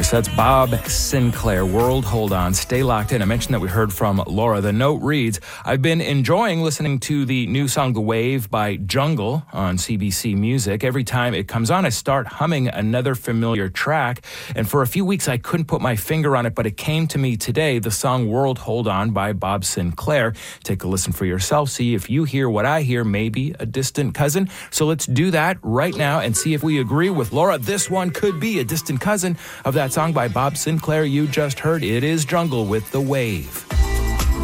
So that's Bob Sinclair, World Hold On. Stay locked in. I mentioned that we heard from Laura. The note reads, I've been enjoying listening to the new song The Wave by Jungle on CBC Music. Every time it comes on, I start humming another familiar track. And for a few weeks, I couldn't put my finger on it, but it came to me today, the song World Hold On by Bob Sinclair. Take a listen for yourself. See if you hear what I hear, maybe a distant cousin. So let's do that right now and see if we agree with Laura. This one could be a distant cousin of that song by Bob Sinclair you just heard. It is Jungle with The Wave.